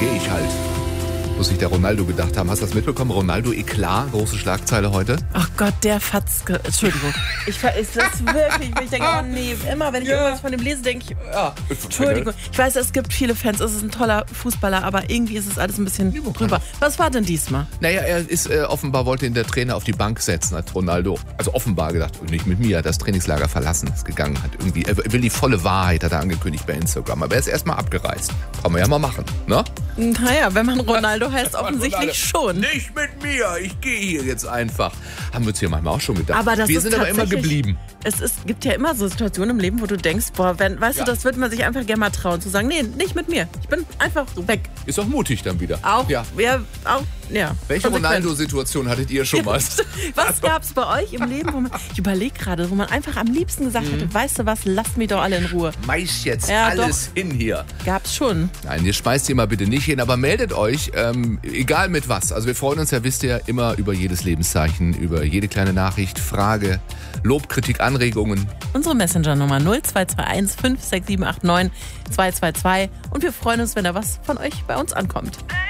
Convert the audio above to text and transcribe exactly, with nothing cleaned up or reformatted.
gehe ich halt. Muss sich der Ronaldo gedacht haben. Hast du das mitbekommen? Ronaldo Eklat, große Schlagzeile heute. Ach Gott, der Fatzke. Entschuldigung. Ich ist das wirklich, ich denke, oh nee, immer wenn ich ja. irgendwas von dem lese, denke ich, ja. Entschuldigung. Ich weiß, es gibt viele Fans, es ist ein toller Fußballer, aber irgendwie ist es alles ein bisschen drüber. Was war denn diesmal? Naja, er ist äh, offenbar, wollte ihn der Trainer auf die Bank setzen, hat Ronaldo, also offenbar gedacht, nicht mit mir, hat das Trainingslager verlassen, ist gegangen, hat irgendwie, er will die volle Wahrheit, hat er angekündigt bei Instagram, aber er ist erstmal abgereist. Kann man ja mal machen, ne? Naja, wenn man Ronaldo heißt, offensichtlich schon. Nicht mit mir, ich gehe hier jetzt einfach. Haben wir uns hier manchmal auch schon gedacht. Aber das wir ist sind aber immer geblieben. Es ist, gibt ja immer so Situationen im Leben, wo du denkst, boah, wenn, weißt ja. du, das wird man sich einfach gerne mal trauen, zu sagen, nee, nicht mit mir. Ich bin einfach weg. Ist auch mutig dann wieder. Auch, ja. Ja, auch, ja. Welche Ronaldo-Situation hattet ihr schon mal? Was gab's bei euch im Leben, wo man, ich überlege gerade, wo man einfach am liebsten gesagt mhm. hätte, weißt du was, lasst mich doch alle in Ruhe. Schmeiß jetzt ja, alles doch. hin hier. Gab's schon. Nein, ihr schmeißt hier mal bitte nicht hin, aber meldet euch, ähm, egal mit was. Also wir freuen uns ja, wisst ihr, immer über jedes Lebenszeichen, über jede kleine Nachricht, Frage, Lob, Kritik, Anregungen. Unsere Messenger-Nummer null zwei zwei eins fünf sechs sieben acht neun zwei zwei zwei und wir freuen uns, wenn da was von euch bei uns ankommt.